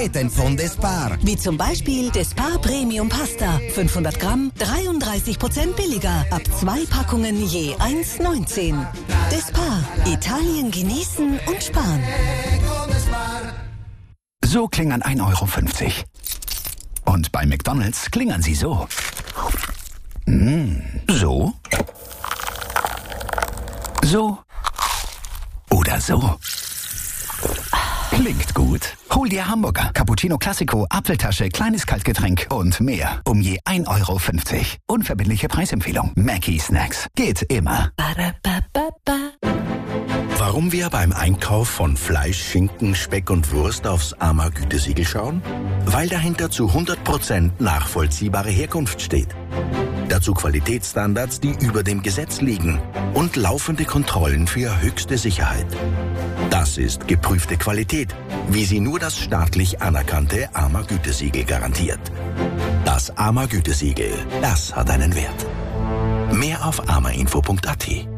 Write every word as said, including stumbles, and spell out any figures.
Spezialitäten von Despar. Wie zum Beispiel Despar Premium Pasta. fünfhundert Gramm, dreiunddreißig Prozent billiger. Ab zwei Packungen je eins neunzehn. Despar. Italien genießen und sparen. So klingen ein Euro fünfzig. Und bei McDonald's klingen sie so. Mm, so. So. Oder so. Klingt gut. Hol dir Hamburger, Cappuccino Classico, Apfeltasche, kleines Kaltgetränk und mehr. Um je ein Euro fünfzig. Unverbindliche Preisempfehlung. Mackie Snacks. Geht immer. Warum wir beim Einkauf von Fleisch, Schinken, Speck und Wurst aufs AMA-Gütesiegel schauen? Weil dahinter zu hundert Prozent nachvollziehbare Herkunft steht. Dazu Qualitätsstandards, die über dem Gesetz liegen und laufende Kontrollen für höchste Sicherheit. Das ist geprüfte Qualität, wie sie nur das staatlich anerkannte AMA-Gütesiegel garantiert. Das AMA-Gütesiegel, das hat einen Wert. Mehr auf amainfo punkt at.